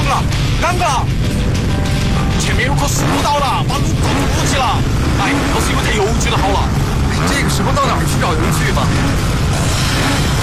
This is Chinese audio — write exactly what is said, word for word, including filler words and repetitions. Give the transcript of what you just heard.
啷个了？啷个了？前面有棵树倒了，把路给堵起了。哎，要是有台邮局就好了。 这个时候到哪儿去找邮局嘛？